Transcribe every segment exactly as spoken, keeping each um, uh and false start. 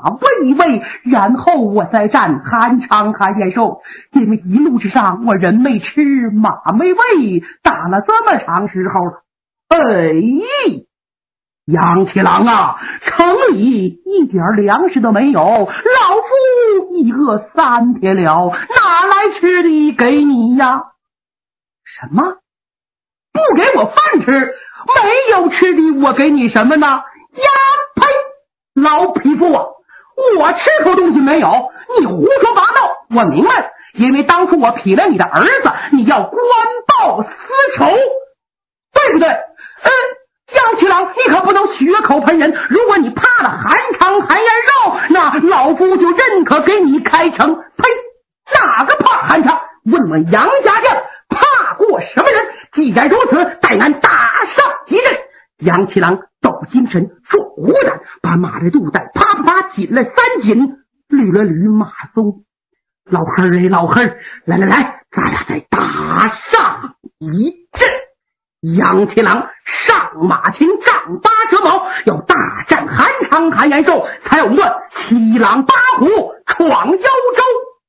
喂一喂，然后我再战韩昌韩延寿。因为一路之上我人没吃马没喂，打了这么长时候了。哎，杨七郎啊，城里一点粮食都没有，老夫一饿三天了，哪来吃的给你呀？什么？不给我饭吃？没有吃的我给你什么呢？呀呸！老匹夫啊，我吃口东西没有，你胡说八道。我明白了，因为当初我劈了你的儿子，你要官报私仇，对不对？嗯，杨七郎，你可不能血口喷人。如果你怕了韩昌韩延寿，那老夫就认可给你开城。呸！哪个怕韩昌？问问杨家将，怕过什么人？既然如此，待俺打上一阵。杨七郎抖精神，壮虎胆，把马的肚带啪啪啪紧了三紧，捋了捋马鬃。老黑嘞，老黑，来来来，咱俩再打上一阵。杨七郎上马前丈八折矛，要大战韩昌韩延寿，才有一段七郎八虎闯幽州。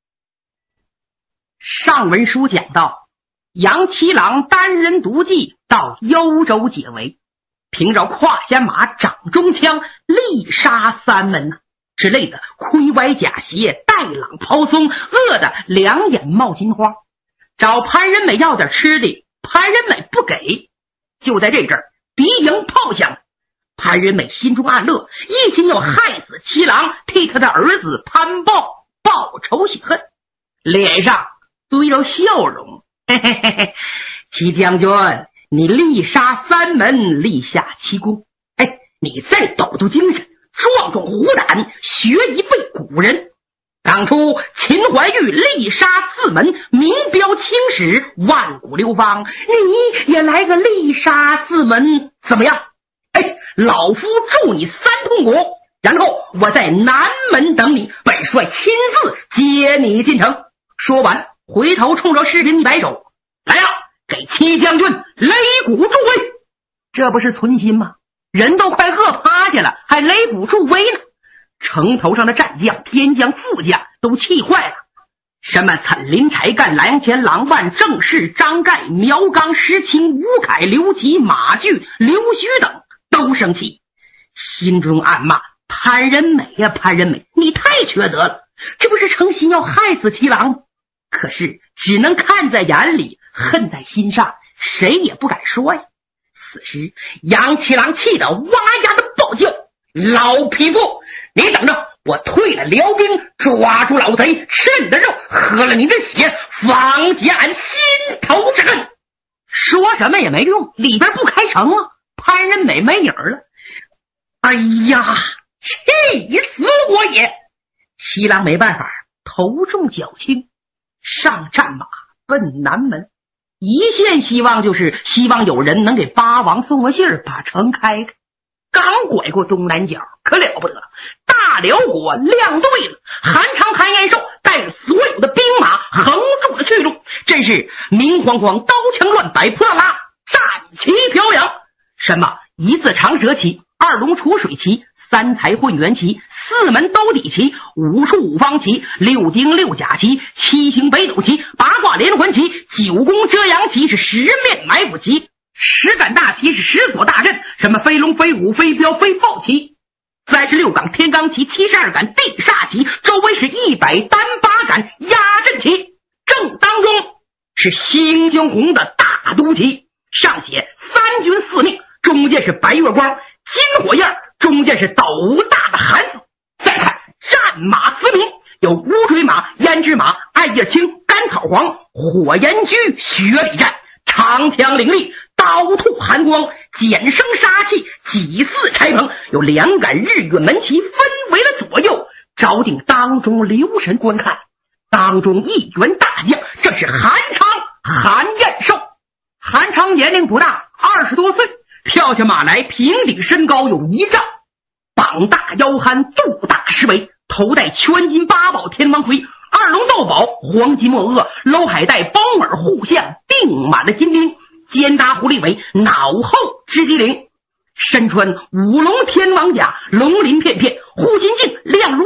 上文书讲到，杨七郎单人独骑到幽州解围，凭着胯下马掌中枪，力杀三门呐，只累得盔歪甲斜，带朗抛松，饿得两眼冒金花。找潘仁美要点吃的，潘仁美不给。就在这阵儿，敌营炮响，潘仁美心中暗乐，一心要害死七郎，替他的儿子潘豹报仇雪恨，脸上堆着笑容。嘿嘿嘿嘿，七将军，你力杀三门，立下奇功。哎，你再抖抖精神，壮壮虎胆，学一辈古人。当初秦怀玉力杀四门，名标青史，万古流芳，你也来个力杀四门，怎么样？哎，老夫助你三通国，然后我在南门等你，本帅亲自接你进城。说完，回头冲着士兵一摆手，来呀，给七将军擂鼓助威。这不是存心吗？人都快饿趴下了，还擂鼓助威呢。城头上的战将、偏将、副将都气坏了，什么岑林、柴干、蓝钱、郎万、郑氏、张盖、苗刚、石青、吴凯、刘琦、马巨、刘须等都生气，心中暗骂：潘仁美呀、啊，潘仁美，你太缺德了，这不是诚心要害死七郎吗？可是只能看在眼里，恨在心上，谁也不敢说呀。此时杨七郎气得哇呀的暴叫：老匹夫，你等着，我退了辽兵，抓住老贼，吃你的肉，喝了你的血，方解俺心头之恨。说什么也没用，里边不开城啊，潘仁美没影了。哎呀，气死我也！七郎没办法，头重脚轻，上战马奔南门，一线希望就是希望有人能给八王送个信儿，把城开开。刚拐过东南角，可了不得了，大辽国亮队了，韩昌韩延寿带着所有的兵马横住了去路，真是明晃晃，刀枪乱摆，扑啦啦，战旗飘扬。什么一字长蛇旗，二龙出水旗，三才混元旗，四门兜底旗，五处五方旗，六丁六甲旗，七星北斗旗，八卦连环旗，九宫遮阳旗，是十面埋伏旗，十杆大旗是十所大阵，什么飞龙飞虎飞镖飞豹旗，三十六杆天罡旗，七十二杆地煞旗，周围是一百单八杆压阵旗，正当中是星星红的大都旗，上写三军司令，中间是白月光金火焰，中间是斗大的寒字。再看战马嘶鸣，有乌骓马、胭脂马、艾叶青、甘草黄、火焰驹、雪里战，长枪凌厉，刀吐寒光，简声杀气，几似柴棚，有两杆日月门旗分为了左右，招定当中留神观看。当中一员大将，这是韩昌韩延寿。韩昌年龄不大，二十多岁，跳下马来，平顶身高有一丈，膀大腰憨，肚大狮尾，头戴圈金八宝天王盔，二龙斗宝，黄金墨额，搂海带，包耳护项，钉满了金钉，肩搭狐狸尾，脑后织机灵，身穿五龙天王甲，龙鳞片片，护心镜亮如